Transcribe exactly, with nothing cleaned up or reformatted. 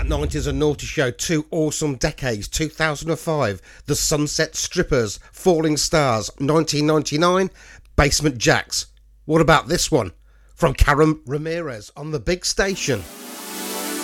That nineties and Naughty Show, two awesome decades, two thousand five, The Sunset Strippers, Falling Stars, nineteen ninety-nine, Basement Jaxx. What about this one? From Karen Ramirez on The Big Station.